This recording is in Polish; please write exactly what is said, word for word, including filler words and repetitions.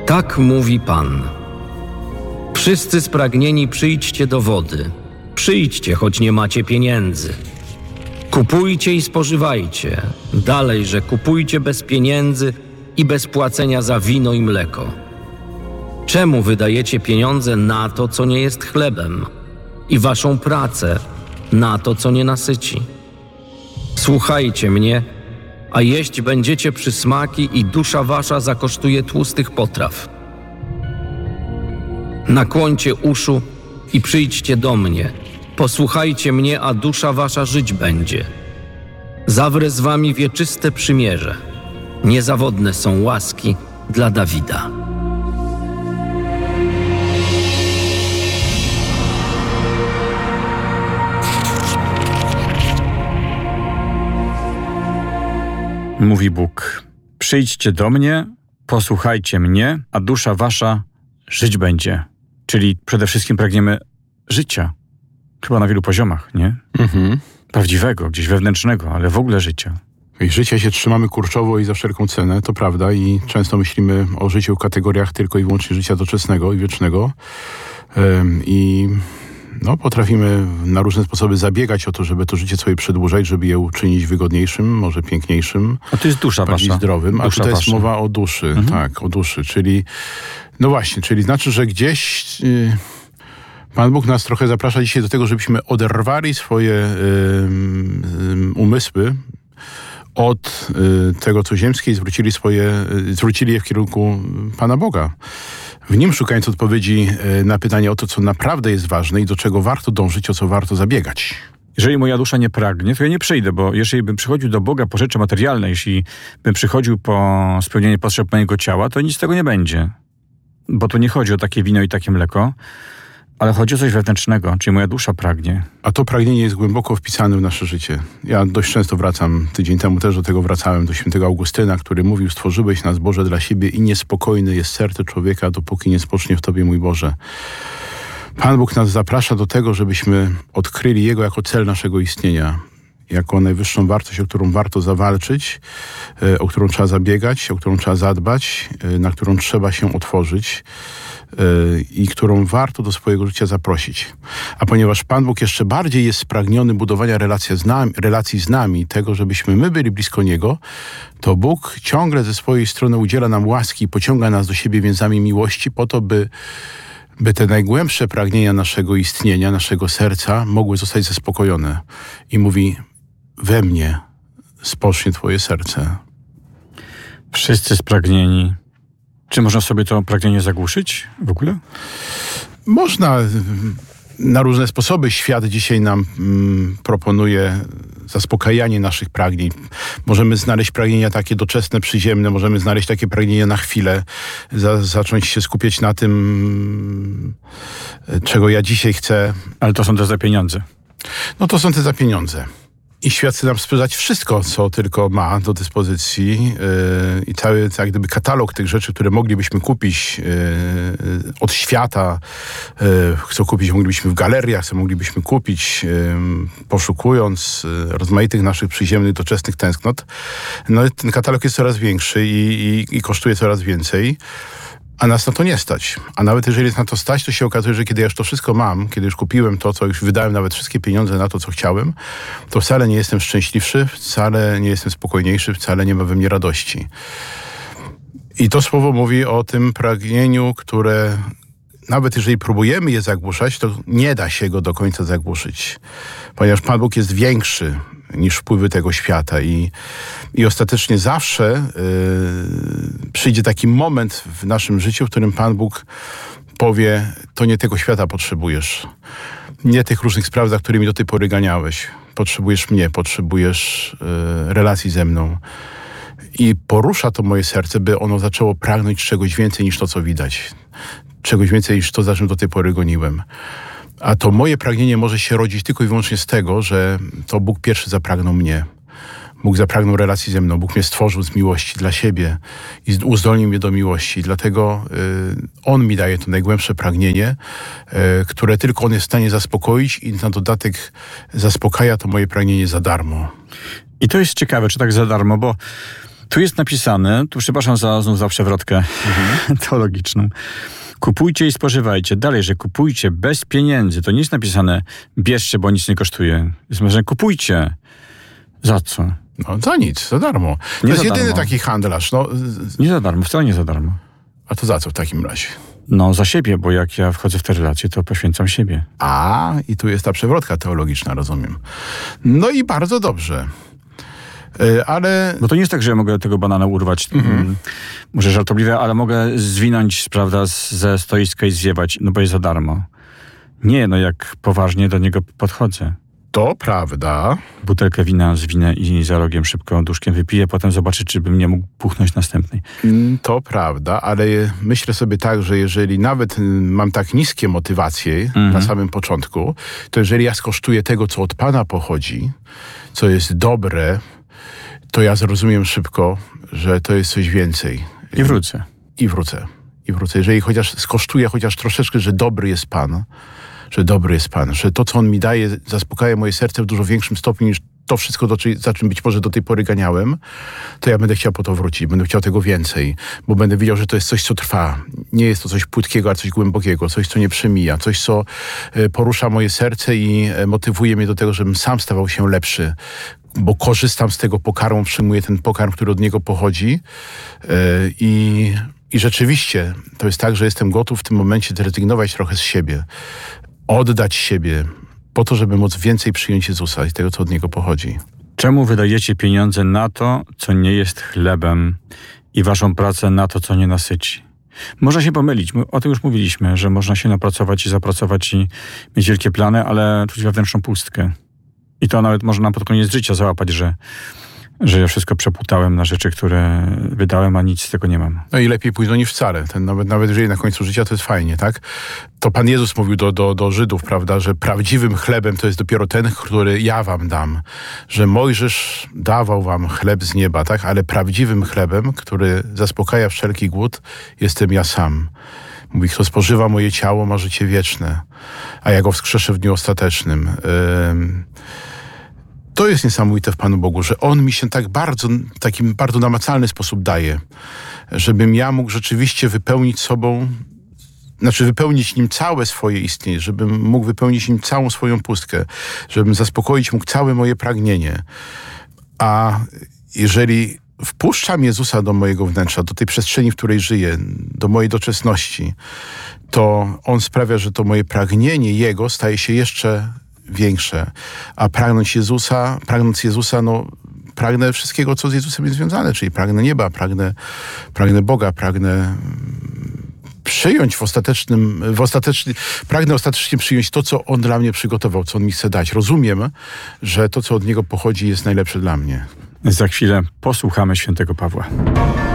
Tak mówi Pan. Wszyscy spragnieni, przyjdźcie do wody. Przyjdźcie, choć nie macie pieniędzy. Kupujcie i spożywajcie. Dalej, że kupujcie bez pieniędzy i bez płacenia za wino i mleko. Czemu wydajecie pieniądze na to, co nie jest chlebem, i waszą pracę na to, co nie nasyci? Słuchajcie mnie, a jeść będziecie przysmaki i dusza wasza zakosztuje tłustych potraw. Nakłońcie uszu i przyjdźcie do mnie. Posłuchajcie mnie, a dusza wasza żyć będzie. Zawrę z wami wieczyste przymierze. Niezawodne są łaski dla Dawida. Mówi Bóg: przyjdźcie do mnie, posłuchajcie mnie, a dusza wasza żyć będzie. Czyli przede wszystkim pragniemy życia. Chyba na wielu poziomach, nie? Mhm. Prawdziwego, gdzieś wewnętrznego, ale w ogóle życia. I życia się trzymamy kurczowo i za wszelką cenę, to prawda, i często myślimy o życiu w kategoriach tylko i wyłącznie życia doczesnego i wiecznego. Ym, I no, potrafimy na różne sposoby zabiegać o to, żeby to życie sobie przedłużać, żeby je uczynić wygodniejszym, może piękniejszym. A to jest dusza bardziej wasza. zdrowym. A Dusza tutaj wasza. jest mowa o duszy, Mhm. tak, o duszy, czyli no właśnie, czyli znaczy, że gdzieś yy, Pan Bóg nas trochę zaprasza dzisiaj do tego, żebyśmy oderwali swoje yy, yy, umysły od y, tego, co ziemskie, i zwrócili, swoje, y, zwrócili je w kierunku Pana Boga. W nim szukając odpowiedzi y, na pytanie o to, co naprawdę jest ważne i do czego warto dążyć, o co warto zabiegać. Jeżeli moja dusza nie pragnie, to ja nie przyjdę, bo jeżeli bym przychodził do Boga po rzeczy materialne, jeśli bym przychodził po spełnienie potrzeb mojego ciała, to nic z tego nie będzie. Bo tu nie chodzi o takie wino i takie mleko, ale chodzi o coś wewnętrznego, czyli moja dusza pragnie. A to pragnienie jest głęboko wpisane w nasze życie. Ja dość często wracam, tydzień temu też do tego wracałem, do świętego Augustyna, który mówił: stworzyłeś nas, Boże, dla siebie i niespokojny jest serce człowieka, dopóki nie spocznie w Tobie, mój Boże. Pan Bóg nas zaprasza do tego, żebyśmy odkryli Jego jako cel naszego istnienia, jako najwyższą wartość, o którą warto zawalczyć, o którą trzeba zabiegać, o którą trzeba zadbać, na którą trzeba się otworzyć i którą warto do swojego życia zaprosić. A ponieważ Pan Bóg jeszcze bardziej jest spragniony budowania relacji z nami, relacji z nami, tego, żebyśmy my byli blisko Niego, to Bóg ciągle ze swojej strony udziela nam łaski i pociąga nas do siebie więzami miłości po to, by by te najgłębsze pragnienia naszego istnienia, naszego serca mogły zostać zaspokojone. I mówi: we mnie spocznie Twoje serce. Wszyscy spragnieni. Czy można sobie to pragnienie zagłuszyć w ogóle? Można na różne sposoby. Świat dzisiaj nam mm, proponuje zaspokajanie naszych pragnień. Możemy znaleźć pragnienia takie doczesne, przyziemne, możemy znaleźć takie pragnienia na chwilę, za, zacząć się skupiać na tym, czego ja dzisiaj chcę. Ale to są te za pieniądze. No to są te za pieniądze. I świat chce nam sprzedać wszystko, co tylko ma do dyspozycji, yy, i cały tak gdyby katalog tych rzeczy, które moglibyśmy kupić yy, od świata, yy, co kupić moglibyśmy w galeriach, co moglibyśmy kupić yy, poszukując yy, rozmaitych naszych przyziemnych, doczesnych tęsknot. No ten katalog jest coraz większy i, i, i kosztuje coraz więcej. A nas na to nie stać. A nawet jeżeli jest na to stać, to się okazuje, że kiedy ja już to wszystko mam, kiedy już kupiłem to, co już wydałem nawet wszystkie pieniądze na to, co chciałem, to wcale nie jestem szczęśliwszy, wcale nie jestem spokojniejszy, wcale nie ma we mnie radości. I to słowo mówi o tym pragnieniu, które nawet jeżeli próbujemy je zagłuszać, to nie da się go do końca zagłuszyć. Ponieważ Pan Bóg jest większy niż wpływy tego świata i, i ostatecznie zawsze yy, przyjdzie taki moment w naszym życiu, w którym Pan Bóg powie: to nie tego świata potrzebujesz, nie tych różnych spraw, za którymi do tej pory ganiałeś. Potrzebujesz mnie, potrzebujesz yy, relacji ze mną. I porusza to moje serce, by ono zaczęło pragnąć czegoś więcej niż to, co widać. Czegoś więcej niż to, za czym do tej pory goniłem. A to moje pragnienie może się rodzić tylko i wyłącznie z tego, że to Bóg pierwszy zapragnął mnie. Bóg zapragnął relacji ze mną. Bóg mnie stworzył z miłości dla siebie i uzdolnił mnie do miłości. Dlatego y, On mi daje to najgłębsze pragnienie, y, które tylko On jest w stanie zaspokoić, i na dodatek zaspokaja to moje pragnienie za darmo. I to jest ciekawe, czy tak za darmo, bo Tu jest napisane, tu przepraszam za, znów za przewrotkę mhm. teologiczną. Kupujcie i spożywajcie. Dalej, że kupujcie bez pieniędzy. To nie jest napisane bierzcie, bo nic nie kosztuje. Jest napisane kupujcie. Za co? No za nic, za darmo. To nie jest jedyny darmo. taki handlarz. No. Nie za darmo, wcale nie za darmo. A to za co w takim razie? No za siebie, bo jak ja wchodzę w te relacje, to poświęcam siebie. A, i tu jest ta przewrotka teologiczna, rozumiem. No i bardzo dobrze. Yy, ale... Bo to nie jest tak, że ja mogę tego banana urwać, mhm. może żartobliwe, ale mogę zwinąć, prawda, ze stoiska i zjebać, no bo jest za darmo. Nie, no jak poważnie do niego podchodzę. To prawda. Butelkę wina zwinę i za rogiem szybko duszkiem wypiję, potem zobaczę, czy bym nie mógł puchnąć następnej. To prawda, ale myślę sobie tak, że jeżeli nawet mam tak niskie motywacje mhm. na samym początku, to jeżeli ja skosztuję tego, co od Pana pochodzi, co jest dobre, to ja zrozumiem szybko, że to jest coś więcej. I wrócę. I wrócę. I wrócę. Jeżeli chociaż skosztuję chociaż troszeczkę, że dobry jest Pan, że dobry jest Pan, że to, co On mi daje, zaspokaja moje serce w dużo większym stopniu niż to wszystko, do, za czym być może do tej pory ganiałem, to ja będę chciał po to wrócić, będę chciał tego więcej, bo będę wiedział, że to jest coś, co trwa. Nie jest to coś płytkiego, a coś głębokiego, coś, co nie przemija, coś, co porusza moje serce i motywuje mnie do tego, żebym sam stawał się lepszy, bo korzystam z tego pokarmu, przyjmuję ten pokarm, który od Niego pochodzi i, i rzeczywiście to jest tak, że jestem gotów w tym momencie zrezygnować trochę z siebie, oddać siebie po to, żeby móc więcej przyjąć Jezusa i tego, co od Niego pochodzi. Czemu wydajecie pieniądze na to, co nie jest chlebem i waszą pracę na to, co nie nasyci? Można się pomylić. My o tym już mówiliśmy, że można się napracować i zapracować i mieć wielkie plany, ale czuć wewnętrzną pustkę. I to nawet można pod koniec życia załapać, że, że ja wszystko przepłutałem na rzeczy, które wydałem, a nic z tego nie mam. No i lepiej późno niż wcale. Ten, nawet, nawet jeżeli na końcu życia, to jest fajnie, tak? To Pan Jezus mówił do, do, do Żydów, prawda, że prawdziwym chlebem to jest dopiero ten, który ja wam dam. Że Mojżesz dawał wam chleb z nieba, tak? Ale prawdziwym chlebem, który zaspokaja wszelki głód, jestem ja sam. Mówi, kto spożywa moje ciało, ma życie wieczne, a ja go wskrzeszę w dniu ostatecznym. Yy... To jest niesamowite w Panu Bogu, że On mi się tak bardzo, w takim bardzo namacalny sposób daje, żebym ja mógł rzeczywiście wypełnić sobą, znaczy wypełnić nim całe swoje istnienie, żebym mógł wypełnić nim całą swoją pustkę, żebym zaspokoić mógł całe moje pragnienie. A jeżeli wpuszczam Jezusa do mojego wnętrza, do tej przestrzeni, w której żyję, do mojej doczesności, to On sprawia, że to moje pragnienie Jego staje się jeszcze większe. A pragnąć Jezusa, pragnąc Jezusa, no pragnę wszystkiego, co z Jezusem jest związane, czyli pragnę nieba, pragnę, pragnę Boga, pragnę przyjąć w ostatecznym, w ostatecznym, pragnę ostatecznie przyjąć to, co On dla mnie przygotował, co On mi chce dać. Rozumiem, że to, co od Niego pochodzi, jest najlepsze dla mnie. Za chwilę posłuchamy świętego Pawła.